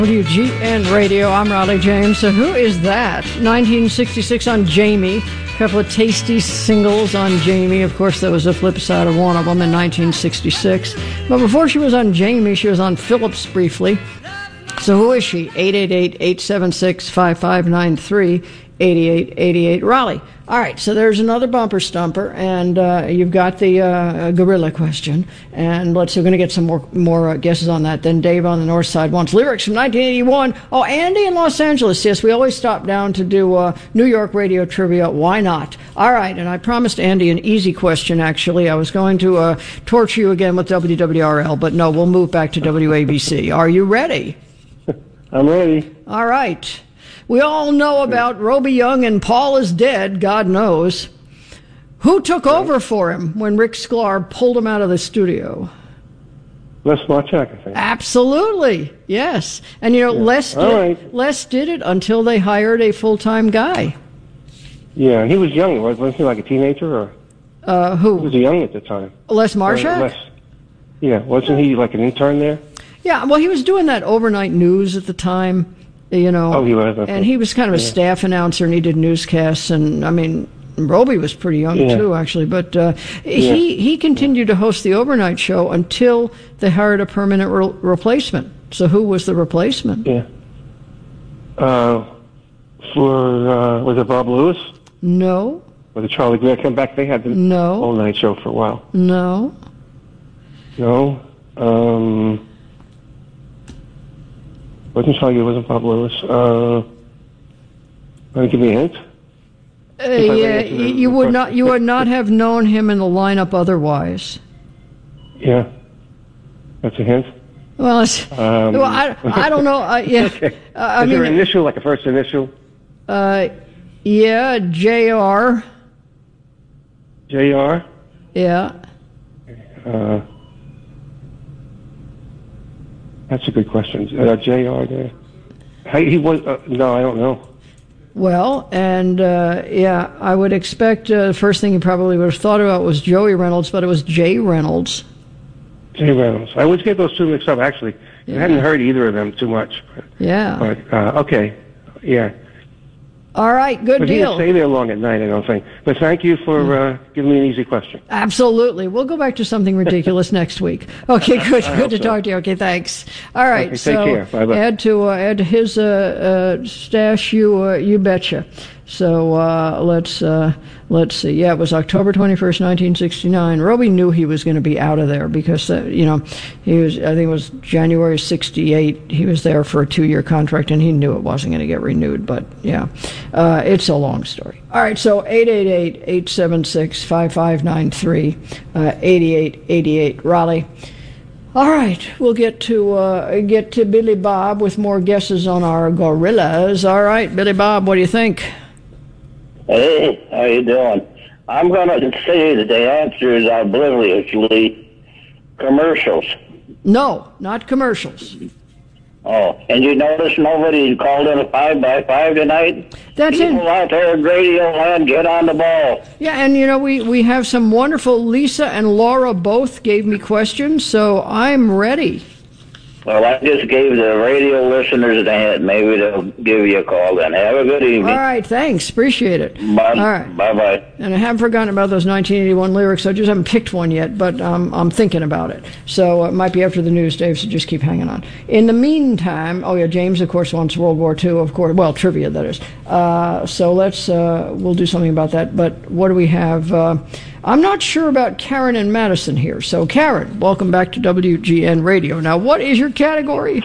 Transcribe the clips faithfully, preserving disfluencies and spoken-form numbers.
W G N Radio, I'm Raleigh James. So who is that? nineteen sixty-six on Jamie. A couple of tasty singles on Jamie. Of course, that was the flip side of one of them in nineteen sixty-six. But before she was on Jamie, she was on Phillips briefly. So who is she? eight eight eight, eight seven six, five five nine three, eight eight eight eight, Raleigh. All right, so there's another bumper stumper, and uh, you've got the uh, gorilla question. And let's see, we're going to get some more more uh, guesses on that. Then Dave on the north side wants lyrics from nineteen eighty-one. Oh, Andy in Los Angeles. Yes, we always stop down to do uh, New York radio trivia. Why not? All right, and I promised Andy an easy question, actually. I was going to uh, torture you again with W W R L, but no, we'll move back to W A B C. Are you ready? I'm ready. All right. We all know about Roby Young and Paul is Dead, God knows. Who took over for him when Rick Sklar pulled him out of the studio? Les Marchak, I think. Absolutely, yes. And, you know, yeah. Les, did, right. Les did it until they hired a full-time guy. Yeah, he was young. Wasn't he like a teenager? Or uh, Who? He was young at the time. Les Marchak? Les. Yeah, wasn't he like an intern there? Yeah, well, he was doing that overnight news at the time. You know, oh, he was, okay. And he was kind of a yeah. staff announcer, and he did newscasts. And I mean, Roby was pretty young yeah. too, actually. But uh, yeah. he he continued to host the overnight show until they hired a permanent re- replacement. So who was the replacement? Yeah. Uh, for uh, was it Bob Lewis? No. Was it Charlie Greer come back? They had the no all night show for a while. No. No. Um. Wasn't Charlie, it wasn't Bob Lewis. Uh, want to give me a hint? Uh, yeah, you, you would not. You would not have known him in the lineup otherwise. Yeah, that's a hint. Well, it's, um, well I, I don't know. Uh, yeah, okay. uh, I Is mean, there an initial, like a first initial? Uh, yeah, J R. J R. Yeah. Uh. That's a good question. Uh, J R there. He was, uh, no, I don't know. Well, and uh, yeah, I would expect uh, the first thing you probably would have thought about was Joey Reynolds, but it was Jay Reynolds. Jay Reynolds. I always get those two mixed up, actually. Yeah. I hadn't heard either of them too much. But, yeah. But, uh, okay, yeah. All right, good but deal. He didn't stay there long at night, I don't think. But thank you for uh, giving me an easy question. Absolutely. We'll go back to something ridiculous next week. Okay, good. Good to so. talk to you. Okay, thanks. All right. Okay, so take care. Bye-bye. Add to uh, add to his uh, uh, stash. You uh, you betcha. So uh, let's uh, let's see. Yeah, it was October twenty-first, nineteen sixty-nine. Roby knew he was going to be out of there because uh, you know he was. I think it was January sixty-eight. He was there for a two-year contract, and he knew it wasn't going to get renewed. But yeah, uh, it's a long story. All right. So eight eight eight, eight seven six, five five nine three, uh, eight eight eight eight, Raleigh. All right, we'll get to uh, get to Billy Bob with more guesses on our gorillas. All right, Billy Bob, what do you think? Hey, how you doing? I'm going to say that the answer is obliviously commercials. No, not commercials. Oh, and you notice nobody called in a five by five tonight? That's People it. out there in Radio Land, get on the ball. Yeah, and you know, we, we have some wonderful, Lisa and Laura both gave me questions, so I'm ready. Well, I just gave the radio listeners a hint. Maybe they'll give you a call then. Have a good evening. All right, thanks. Appreciate it. Bye. All right. Bye-bye. And I haven't forgotten about those nineteen eighty-one lyrics. I just haven't picked one yet, but um, I'm thinking about it. So it might be after the news, Dave, so just keep hanging on. In the meantime, oh, yeah, James, of course, wants World War Two, of course. Well, trivia, that is. Uh, so let's, uh, we'll do something about that. But what do we have? Uh, I'm not sure about Karen and Madison here. So, Karen, welcome back to W G N Radio. Now, what is your category?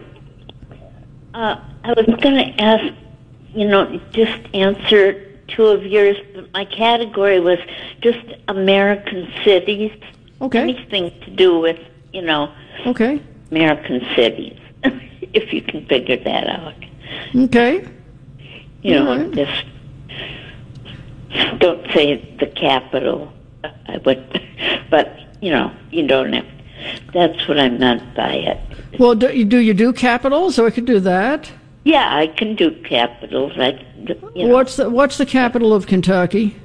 Uh, I was going to ask, you know, just answer two of yours, but my category was just American cities. Okay. Anything to do with, you know, okay, American cities, if you can figure that out. Okay. You know, right. just don't say the capital. I would, but, you know, you don't have. That's what I meant by it. Well, do you do, you do capitals, so I could do that? Yeah, I can do capitals. I, you know. What's the What's the capital of Kentucky?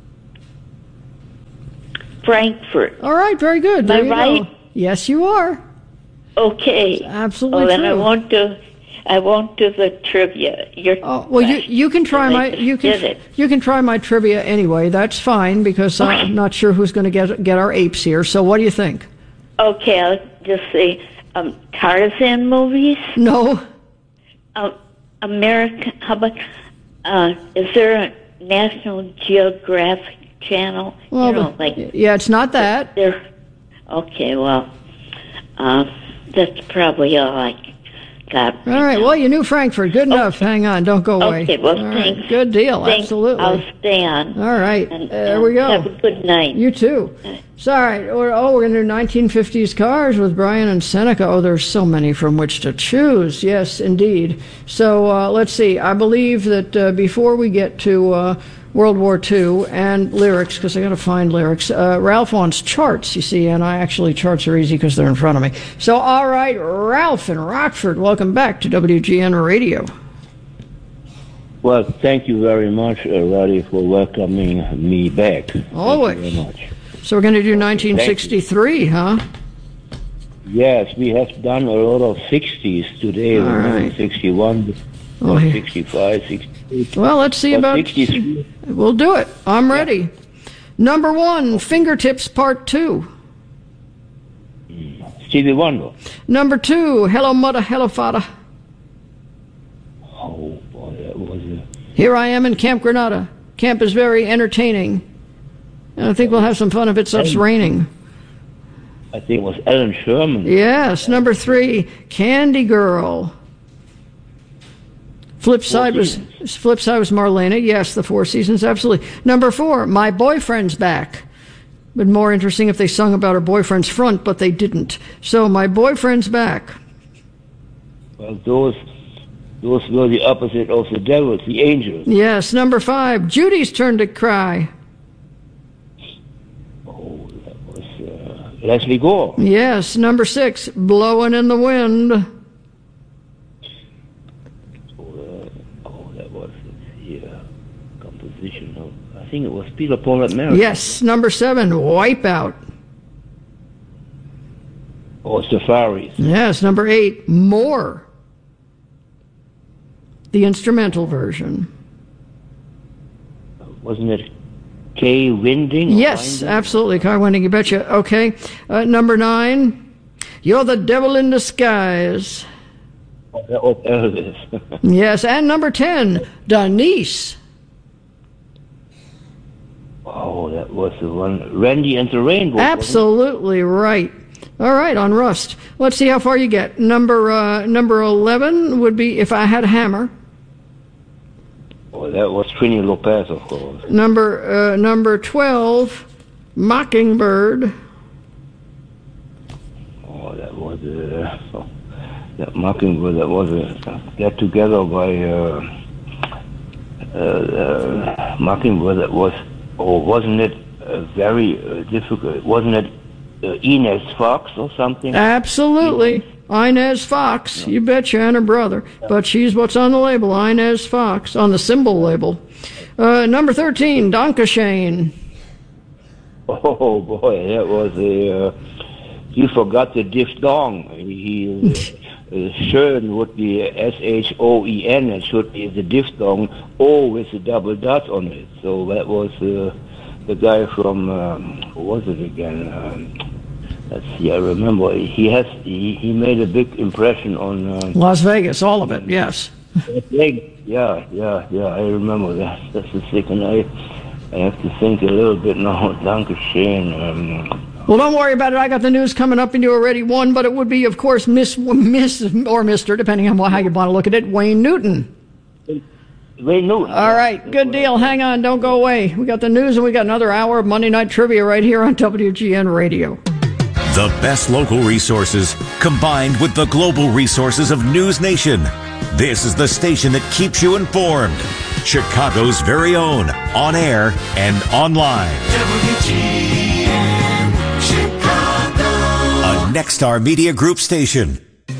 Frankfurt. All right, very good. There Am I you right? Go. Yes, you are. Okay. It's absolutely Oh, then true. I won't do I won't do the trivia. Your Oh, well, you you can try my you can it. you can try my trivia anyway. That's fine because Okay. I'm not sure who's going to get get our apes here. So what do you think? Okay, I'll just say um, Tarzan movies. No. Uh, American. How about? Uh, is there a National Geographic channel? Well, you know, but- like yeah, it's not that. there. Okay, well, uh, that's probably all I got. All right. Well, you knew Frankfurt. Good enough. Hang on. Don't go away. Okay, well, All right. thanks. Good deal. Thanks. Absolutely. I'll stay on. All right. And, There um, we go. Have a good night. You too. So, all right. We're, oh, we're going to do nineteen fifties cars with Brian and Seneca. Oh, there's so many from which to choose. Yes, indeed. So uh, let's see. I believe that uh, before we get to uh, World War Two and lyrics, because I got to find lyrics, uh, Ralph wants charts, you see, and I actually, charts are easy because they're in front of me. So, all right, Ralph in Rockford, welcome back to W G N Radio. Well, thank you very much, uh, Roddy, for welcoming me back. Always. Thank you very much. So we're going to do nineteen sixty-three, huh? Yes, we have done a lot of sixties today. All right. sixty-one, Oh, yeah. sixty-five, sixty-eight. Well, let's see But about... sixty-three. We'll do it. I'm ready. Number one, Fingertips Part Two. Stevie Wonder. Number two, Hello Mother, Hello Father. Oh, boy, that was a... Here I am in Camp Granada. Camp is very entertaining. And I think we'll have some fun if it stops raining. I think it was Alan Sherman. Yes. Number three, Candy Girl. Flip side was flip side was Marlena. Yes, the Four Seasons, absolutely. Number four, My Boyfriend's Back. But more interesting if they sung about her boyfriend's front, but they didn't. So My Boyfriend's Back. Well, those, those were the opposite of the devils, the angels. Yes. Number five, Judy's Turn to Cry. Oh, that was uh, Leslie Gore. Yes. Number six, Blowing in the Wind. Oh, that was the uh, composition of, I think it was Peter, Paul, and Mary. Yes. Number seven, Wipeout. Or Safaris. Yes. Number eight, More. The instrumental version. Wasn't it Kay Winding? or Yes, Winding? absolutely. Car Winding, you betcha. Okay. Uh, number nine, You're the Devil in Disguise. Oh, that was Elvis. Yes. And number ten, Denise. Oh, that was the one. Randy and the Rainbow. wasn't it? Absolutely right. All right, on Rust. Let's see how far you get. Number uh, number eleven would be If I Had a Hammer. Oh, that was Trini Lopez, of course. Number uh, number twelve, Mockingbird. Oh, that was uh, oh, that Mockingbird. That was a get together by uh, uh, uh, Mockingbird. That was, or wasn't it uh, very uh, difficult? Wasn't it uh, Inez Fox or something? Absolutely. Inez Fox, you betcha, and her brother. But she's what's on the label, Inez Fox, on the symbol label. Uh, number thirteen, Donkashane. Oh boy, that was a. Uh, you forgot the diphthong. He uh, uh, Schoen would be S H O E N. It should be the diphthong O with a double dot on it. So that was uh, the guy from. Um, who was it again? Um, let's see. I remember he has. He, he made a big impression on. Uh, Las Vegas, all of it, yes. yeah, yeah, yeah. I remember that. That's the second. I. I have to think a little bit now. Dankeschön. Um, Well, don't worry about it. I got the news coming up, and you already won. But it would be, of course, Miss, Miss or Mister, depending on how you want to look at it, Wayne Newton. Wayne Newton. All right, good deal. Hang on, don't go away. We got the news, and we got another hour of Monday Night Trivia right here on W G N Radio. The best local resources combined with the global resources of News Nation. This is the station that keeps you informed. Chicago's very own, on air and online. W G N Chicago. A Nexstar Media Group station.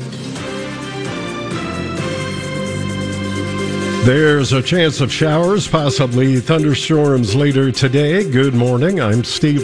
There's a chance of showers, possibly thunderstorms later today. Good morning. I'm Steve